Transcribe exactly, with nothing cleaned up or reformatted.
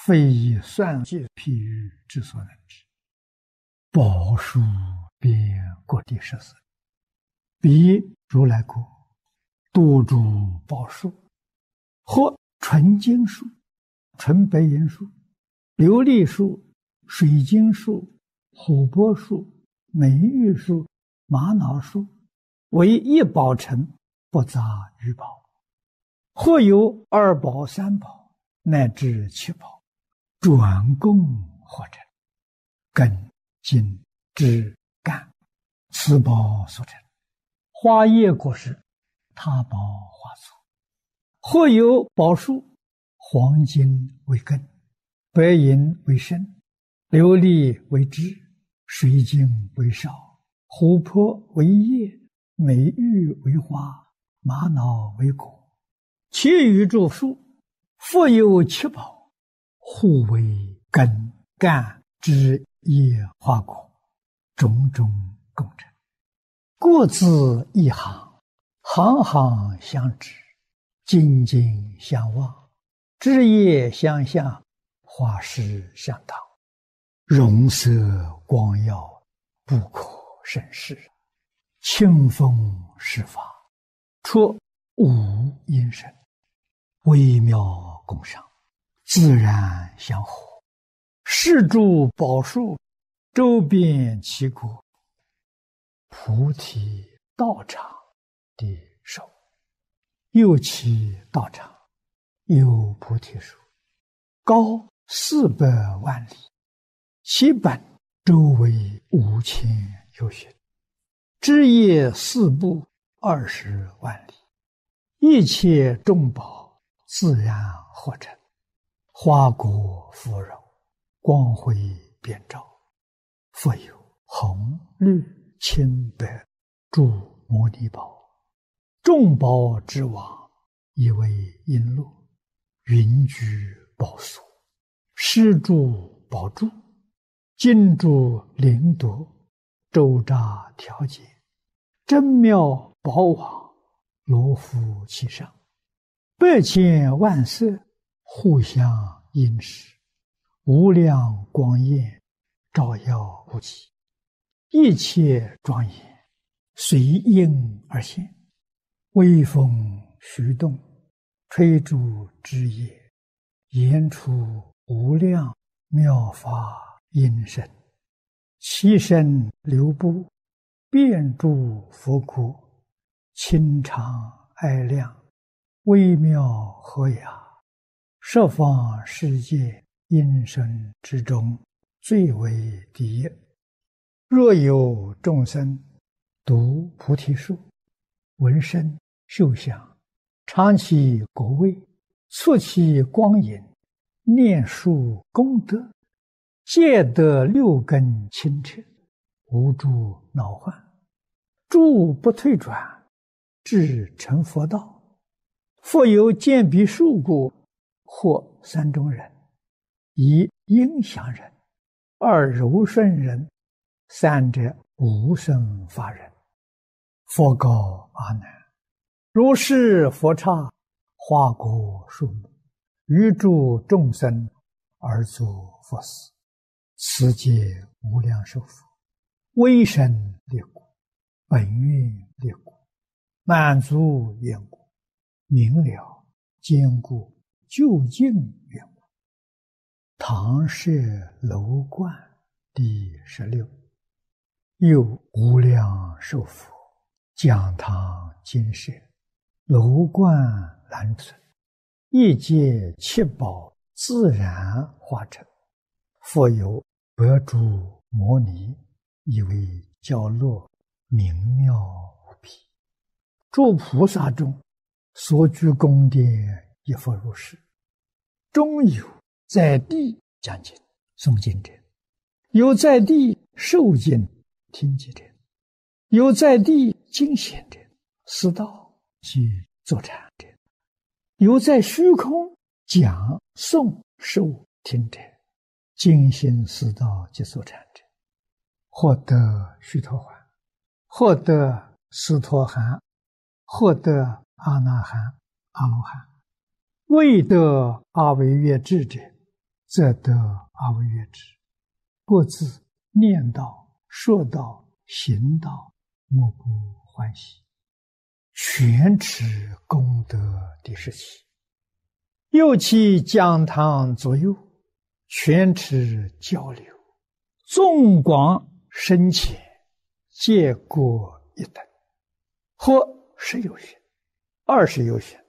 非以算计譬喻之所能知。宝树遍各地十四，彼如来国，多诸宝树，或纯金树、纯白银树、琉璃树、水晶树、琥珀树、美玉树、玛瑙树，为一宝城，不杂于宝。或有二宝、三宝，乃至七宝，转供合成，根、茎、枝、干，此宝所成。花叶果实，他宝花簇。或有宝树，黄金为根，白银为身，琉璃为枝，水晶为少，琥珀为叶，美玉为花，玛瑙为果。其余诸树，复有七宝，互为根、干、枝、叶、花、果，种种共成。各自一行，行行相知，茎茎相望，枝叶相向，花实相当，容色光耀，不可胜视。清风施法，出无因声，微妙共赏，自然相合。是诸宝树，周遍其国，菩提道场的手。又其道场，有菩提树，高四百万里，其本周围五千由旬，枝叶四部二十万里，一切众宝自然合成，花果芙蓉，光辉遍照。复有红、绿、青、白诸摩尼宝，众宝之王，以为璎珞，云居宝所，施诸宝柱，金柱灵铎，周匝调节，真妙宝网，罗敷其上，百千万色，互相映饰，无量光焰，照耀不齐，一切庄严，随应而现，微风徐动，吹诸枝叶，言出无量妙法音声，其身流布，遍诸佛国，清常哀亮，微妙和雅，十方世界音声之中，最为第一。若有众生读菩提树，闻声嗅香，尝其果味，触其光影，念树功德，皆得六根清澈，无诸恼患，诸不退转，至成佛道。复有见彼树果，或三种人：一音响人，二柔顺人，三者无生法人。佛告阿难：如是佛刹，花果树木，于诸众生而作佛事，此皆无量寿佛，威神力果，本愿力果，满足愿果，明了坚固究竟愿果。唐舍楼观第十六。又无量寿佛，讲堂金舍，楼观栏存，一界七宝自然化成。复有百诸摩尼，以为教乐，明妙无比。诸菩萨中，所居宫殿亦复如是。中有在地讲经诵经者，有在地受经听经者，有在地经显者，思道及坐禅者，有在虚空讲诵受听者，精心思道及坐禅者，获得须陀洹，获得斯陀含，获得阿那含、阿罗汉，未得阿惟越致者， 则得而为乐之。各自念道、说道、行道，莫不欢喜，全持功德第十七。又其讲堂左右，全持交流，纵广深浅，皆各一等，或十有旬、二十有旬、